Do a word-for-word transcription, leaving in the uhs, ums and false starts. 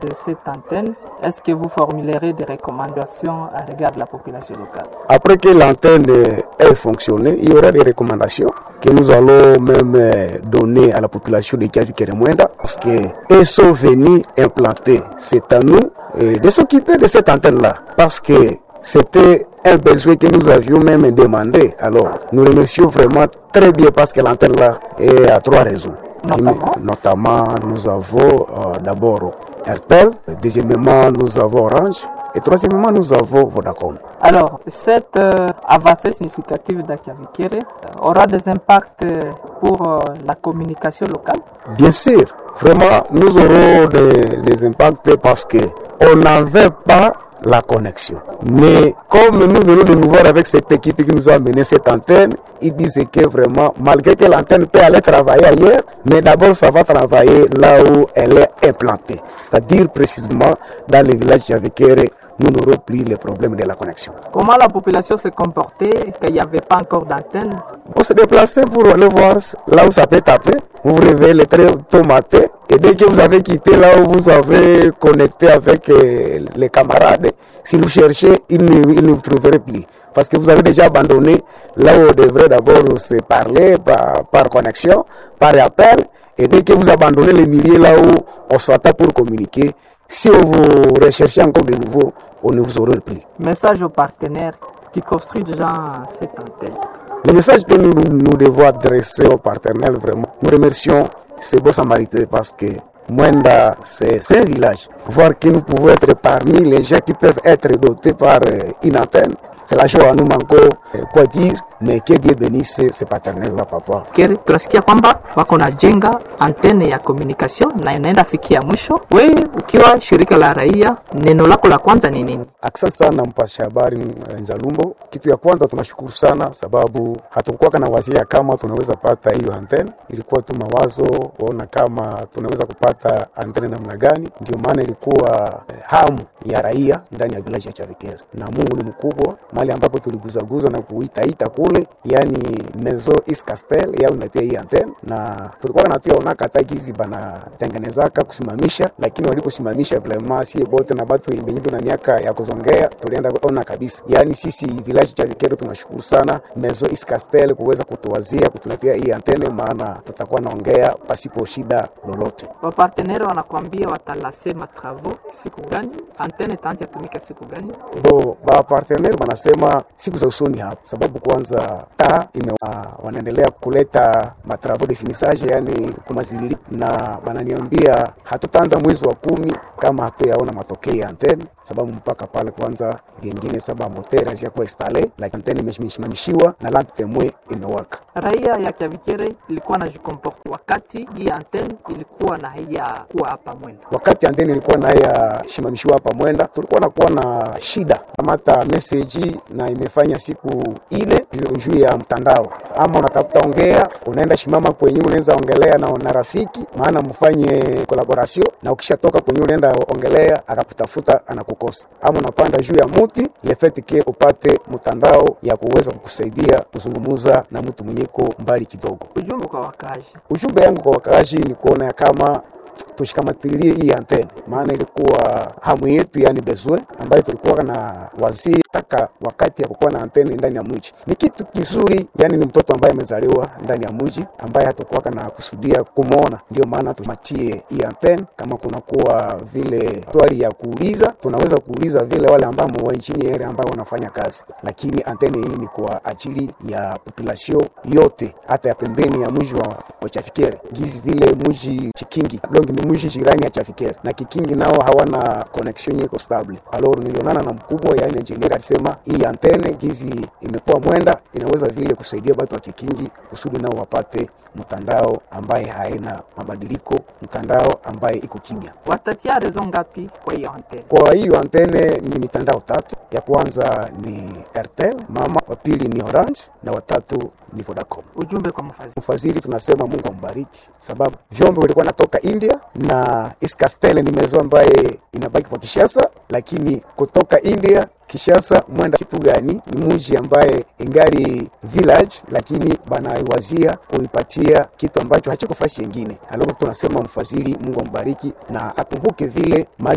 de cette antenne, est-ce que vous formulerez des recommandations à l'égard de la population locale? Après que l'antenne ait fonctionné, il y aura des recommandations que nous allons même donner à la population de Kiavikeremwenda parce qu'ils sont venus implanter. C'est à nous de s'occuper de cette antenne-là parce que c'était un besoin que nous avions même demandé. Alors, nous remercions vraiment très bien parce que l'antenne-là est à trois raisons. Notamment, Notamment nous avons euh, d'abord Airtel, deuxièmement nous avons Orange et troisièmement nous avons Vodacom. Alors, cette euh, avancée significative d'Akiavikere euh, aura des impacts euh, pour euh, la communication locale? Bien sûr, vraiment nous aurons des, des impacts parce que on n'avait pas la connexion. Mais comme nous venons de nous voir avec cette équipe qui nous a amené cette antenne, ils disent que vraiment, malgré que l'antenne peut aller travailler ailleurs, mais d'abord ça va travailler là où elle est implantée. C'est-à-dire précisément dans le village de Kiavikere, nous n'aurons plus les problèmes de la connexion. Comment la population s'est comportée qu'il n'y avait pas encore d'antenne? Vous se déplacez pour aller voir là où ça peut taper. Vous vous réveillez très tôt matin et dès que vous avez quitté là où vous avez connecté avec euh, les camarades, si vous cherchez, ils ne, ils ne vous trouverez plus. Parce que vous avez déjà abandonné là où on devrait d'abord se parler par, par connexion, par appel. Et dès que vous abandonnez les milliers là où on s'attend pour communiquer, si vous recherchez encore de nouveau, on ne vous aura plus. Message aux partenaires qui construisent déjà cette antenne. Le message que nous, nous devons adresser aux partenaires, vraiment, nous remercions ces beaux samaritains parce que Mwenda, c'est un village. Voir que nous pouvons être parmi les gens qui peuvent être dotés par une antenne, c'est la joie, nous manquons quoi dire, mais que Dieu bénisse ces partenaires-là, papa. Kere, tunasikia kwamba wako na jenga antene ya communication na inaenda fikia mwisho. Wewe ukiwa shirika la raia, neno lako la kwanza ni nini? Asante sana mpasha habari Nzalumbo. Kitu ya kwanza tunashukuru sana sababu hatukuwa na wazia kama tunaweza pata hiyo antene. Ilikuwa tu mawazo kuona kama tunaweza kupata antene namna gani. Ndio maana ilikuwa eh, hamu ya raia ndani ya village ya Kiavikere. Na Mungu ni mkubwa, mahali ambapo tuliguzaguza na kuitaita kule, yani Mezo East Castel yao natia hii antene, na tulikuwa natia ona kataki hizi bana tengenezaka kusimamisha, lakini waliposimamisha vraiment si bote na batu imbenyibu na miaka ya kuzongea tulienda ona kabisa. Yani sisi village ya Kiavikere tunashukuru sana Mezo East Castel kuweza kutuwazia kutuletea hii antene, maana tutakuwa naongea pasipo shida lolote. Wa partenaire wanakuambia watalasema travaux siku gani? Antene tanti yatumika siku gani? Bo ba partenaire wanasema siku za usoni hapa, sababu kwanza taa ime uh, wanaendelea kuleta matravo de finissage, yani kumazili, na wananiambia hatutaanza mwezi wa kumi kama hatuyaona matokeo ya antene, sababu mpaka pale kwanza vingine saba motera zia kwa installe, like antene imeshimamishiwa na lampe temwe imewaka. Raia ya Kiavikere ilikuwa na jikomporte wakati hii antene ilikuwa na haya kuwa hapa Mwenda. Wakati antene ilikuwa na haya shimamishiwa hapa Mwenda, tulikuwa na kuwa na shida kama hata message na imefanya siku ile juu ya mtandao, ama unatafuta ongea unaenda shimama kwenye unaweza ongelea na, na rafiki maana mfanye collaboration, na ukishatoka kwenye unaenda ongelea akakutafuta anakukosa, ama unapanda juu ya muti lefeti ke upate mtandao ya kuweza kukusaidia kuzungumuza na mtu mwenyeko mbali kidogo. Ujumbe kwa wakazi. Ujumbe yangu kwa wakazi ni kuona ya kama tushikamatilie hii antene, maana ilikuwa hamu yetu, yani besoin ambayo tulikuwa na waziri taka wakati ya kukuwa na antene ndani ya mji. Ni kitu kizuri, yani ni mtoto ambaye amezaliwa ndani ya mji ambaye hatakuwa na kusudia kumuona, ndio maana tumatie hii antene. Kama kuna kuwa vile swali ya kuuliza, tunaweza kuuliza vile wale ambao wa nchini ere ambao wanafanya kazi, lakini antene hii ni kwa ajili ya population yote, hata ya pembeni ya mji wa Kiavikere, gizi vile mji Chikingi longi ni mji jirani ya Kiavikere na Kikingi nao hawana connection yeko stable. Alors nilionana na mkubwa, yani engineer, alisema hii antene gizi imekuwa Mwenda inaweza vile kusaidia watu wa Kikingi kusudi nao wapate mtandao ambaye haina mabadiliko, mtandao ambaye iko kimya. Watatia raison ngapi kwa hiyo antene? Kwa hiyo antene ni mitandao tatu. Ya kwanza ni Airtel, mama, wa pili ni Orange na watatu ni Vodacom. Ujumbe kwa mfadhili. Mfadhili tunasema Mungu ambariki, sababu vyombo vilikuwa natoka India na East Castel ni mezo ambaye inabaki kwa Kishasa, lakini kutoka India Kishasa Mwenda kitu gani ni mji ambaye ingali village, lakini banaiwazia kuipatia kitu ambacho hachiko fasi nyingine. Alafu tunasema mfadhili Mungu ambariki na akumbuke vile mali